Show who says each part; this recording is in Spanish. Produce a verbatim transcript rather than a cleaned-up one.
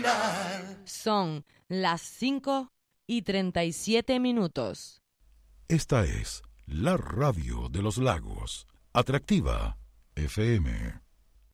Speaker 1: mirar.
Speaker 2: Son las cinco y treinta y siete minutos.
Speaker 3: Esta es la radio de los lagos, Atractiva F M.